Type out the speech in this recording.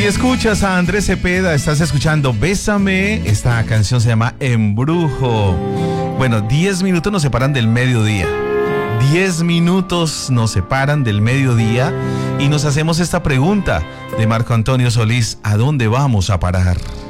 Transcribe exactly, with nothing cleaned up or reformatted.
escuchas a Andrés Cepeda, estás escuchando Bésame. Esta canción se llama Embrujo. Bueno, diez minutos nos separan del mediodía. Diez minutos nos separan del mediodía y nos hacemos esta pregunta de Marco Antonio Solís: ¿a dónde vamos a parar?